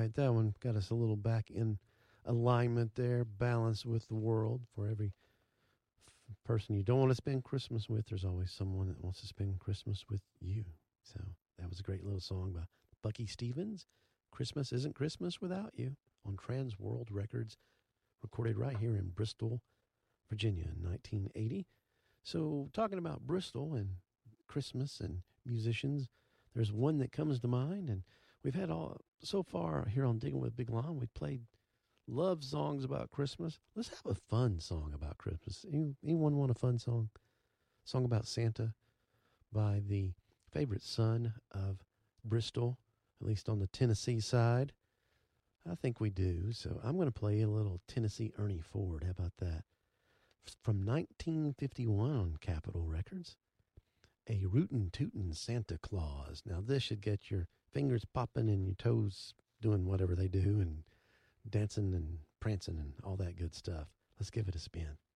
right. That one got us a little back in alignment there, balance with the world. For every person you don't want to spend Christmas with, there's always someone that wants to spend Christmas with you. So that was a great little song by Bucky Stevens. Christmas Isn't Christmas Without You on Trans World Records, recorded right here in Bristol, Virginia in 1980. So talking about Bristol and Christmas and musicians, there's one that comes to mind, and we've had all so far here on Digging with Big Lon. We played love songs about Christmas. Let's have a fun song about Christmas. Anyone want a fun song? Song about Santa by the favorite son of Bristol, at least on the Tennessee side. I think we do. So I'm going to play a little Tennessee Ernie Ford. How about that? From 1951 on Capitol Records. A rootin' tootin' Santa Claus. Now this should get your fingers popping and your toes doing whatever they do and dancing and prancing and all that good stuff. Let's give it a spin.